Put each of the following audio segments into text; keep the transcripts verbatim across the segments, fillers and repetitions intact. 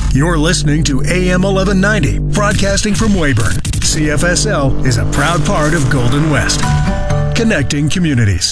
You're listening to A M eleven ninety, broadcasting from Weyburn. C F S L is a proud part of Golden West, connecting communities.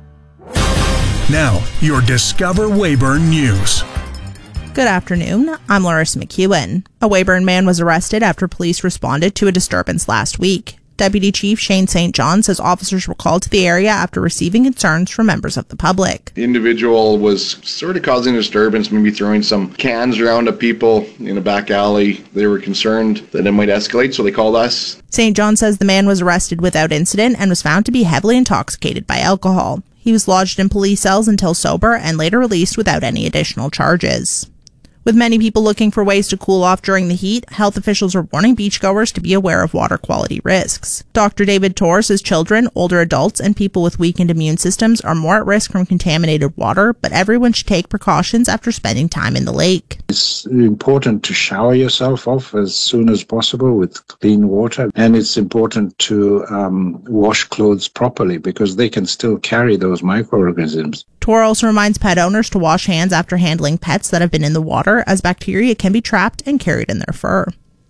Now, your Discover Weyburn News. Good afternoon. I'm Larissa McEwen. A Weyburn man was arrested after police responded to a disturbance last week. Deputy Chief Shane Saint John says officers were called to the area after receiving concerns from members of the public. The individual was sort of causing a disturbance, maybe throwing some cans around at people in a back alley. They were concerned that it might escalate, so they called us. Saint John says the man was arrested without incident and was found to be heavily intoxicated by alcohol. He was lodged in police cells until sober and later released without any additional charges. With many people looking for ways to cool off during the heat, health officials are warning beachgoers to be aware of water quality risks. Doctor David Torr says children, older adults, and people with weakened immune systems are more at risk from contaminated water, but everyone should take precautions after spending time in the lake. It's important to shower yourself off as soon as possible with clean water, and it's important to um, wash clothes properly because they can still carry those microorganisms. Torr also reminds pet owners to wash hands after handling pets that have been in the water, as bacteria can be trapped and carried in their fur.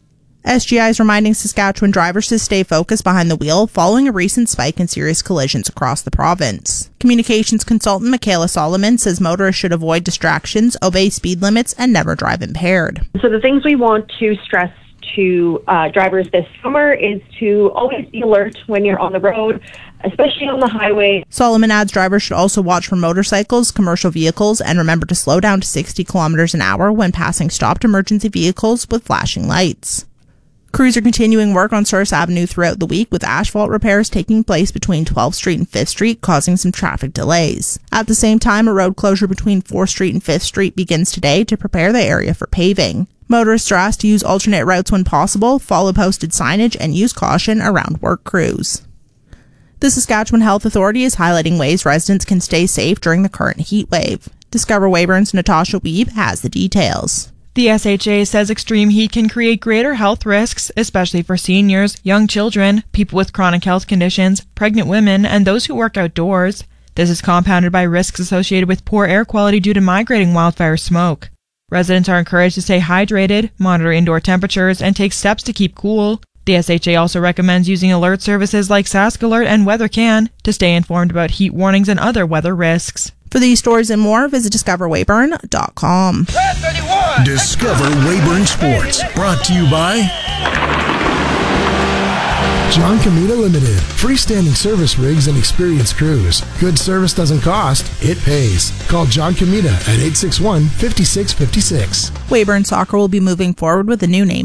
S G I is reminding Saskatchewan drivers to stay focused behind the wheel following a recent spike in serious collisions across the province. Communications consultant Michaela Solomon says motorists should avoid distractions, obey speed limits, and never drive impaired. So the things we want to stress to uh, drivers this summer is to always be alert when you're on the road, especially on the highway. Solomon adds drivers should also watch for motorcycles, commercial vehicles, and remember to slow down to sixty kilometers an hour when passing stopped emergency vehicles with flashing lights. Crews are continuing work on Source Avenue throughout the week, with asphalt repairs taking place between twelfth Street and fifth Street, causing some traffic delays. At the same time, a road closure between fourth Street and fifth Street begins today to prepare the area for paving. Motorists are asked to use alternate routes when possible, follow posted signage, and use caution around work crews. The Saskatchewan Health Authority is highlighting ways residents can stay safe during the current heat wave. Discover Weyburn's Natasha Weeb has the details. The S H A says extreme heat can create greater health risks, especially for seniors, young children, people with chronic health conditions, pregnant women, and those who work outdoors. This is compounded by risks associated with poor air quality due to migrating wildfire smoke. Residents are encouraged to stay hydrated, monitor indoor temperatures, and take steps to keep cool. The S H A also recommends using alert services like Sask Alert and WeatherCan to stay informed about heat warnings and other weather risks. For these stories and more, visit discover weyburn dot com. Discover Weyburn Sports, brought to you by John Comita Limited. Freestanding service rigs and experienced crews. Good service doesn't cost, it pays. Call John Comita at eight six one, five six five six. Weyburn Soccer will be moving forward with a new name